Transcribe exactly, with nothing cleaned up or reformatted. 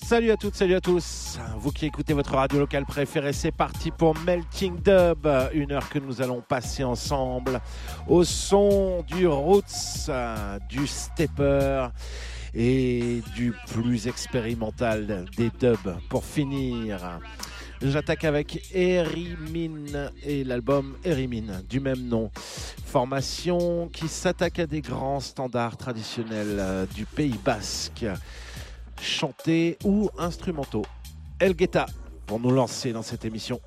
Salut à toutes, salut à tous. Vous qui écoutez votre radio locale préférée, c'est parti pour Melting Dub. Une heure que nous allons passer ensemble au son du roots, du stepper et du plus expérimental des dubs. Pour finir, j'attaque avec Erimine et l'album Erimine du même nom. Formation qui s'attaque à des grands standards traditionnels du Pays Basque, chantés ou instrumentaux. El Guetta pour nous lancer dans cette émission.